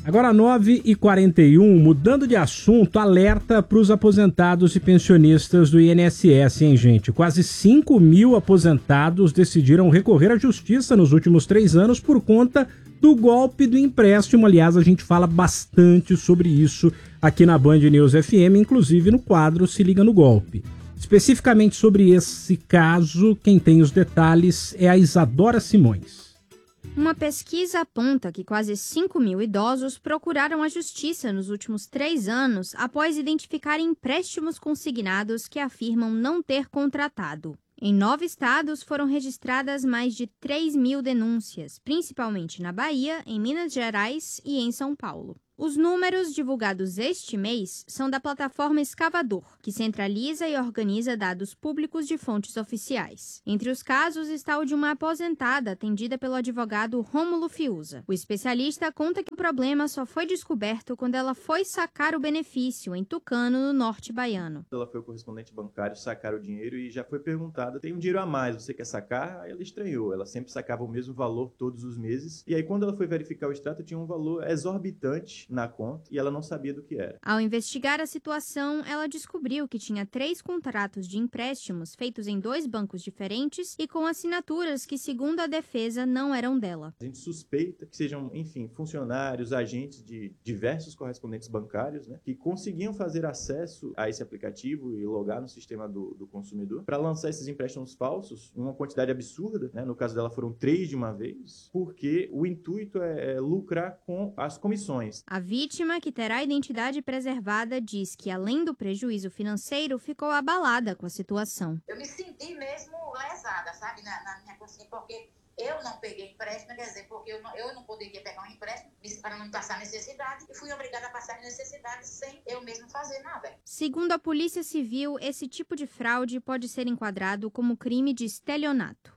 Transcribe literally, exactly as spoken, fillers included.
Agora nove e quarenta e um, mudando de assunto, alerta para os aposentados e pensionistas do I N S S, hein, gente? Quase cinco mil aposentados decidiram recorrer à justiça nos últimos três anos por conta do golpe do empréstimo. Aliás, a gente fala bastante sobre isso aqui na Band News F M, inclusive no quadro Se Liga no Golpe. Especificamente sobre esse caso, quem tem os detalhes é a Isadora Simões. Uma pesquisa aponta que quase cinco mil idosos procuraram a justiça nos últimos três anos após identificarem empréstimos consignados que afirmam não ter contratado. Em nove estados foram registradas mais de três mil denúncias, principalmente na Bahia, em Minas Gerais e em São Paulo. Os números divulgados este mês são da plataforma Escavador, que centraliza e organiza dados públicos de fontes oficiais. Entre os casos está o de uma aposentada atendida pelo advogado Rômulo Fiuza. O especialista conta que o problema só foi descoberto quando ela foi sacar o benefício em Tucano, no norte baiano. Ela foi o correspondente bancário sacar o dinheiro e já foi perguntada, tem um dinheiro a mais, você quer sacar? Aí ela estranhou, ela sempre sacava o mesmo valor todos os meses. E aí quando ela foi verificar o extrato, tinha um valor exorbitante na conta e ela não sabia do que era. Ao investigar a situação, ela descobriu que tinha três contratos de empréstimos feitos em dois bancos diferentes e com assinaturas que, segundo a defesa, não eram dela. A gente suspeita que sejam, enfim, funcionários, agentes de diversos correspondentes bancários, né, que conseguiam fazer acesso a esse aplicativo e logar no sistema do, do consumidor para lançar esses empréstimos falsos em uma quantidade absurda, né, no caso dela foram três de uma vez, porque o intuito é, é lucrar com as comissões. A vítima, que terá a identidade preservada, diz que, além do prejuízo financeiro, ficou abalada com a situação. Eu me senti mesmo lesada, sabe, na, na minha consciência, porque eu não peguei empréstimo, quer dizer, porque eu não, eu não poderia pegar um empréstimo para não passar necessidade e fui obrigada a passar necessidade sem eu mesmo fazer nada. Segundo a Polícia Civil, esse tipo de fraude pode ser enquadrado como crime de estelionato.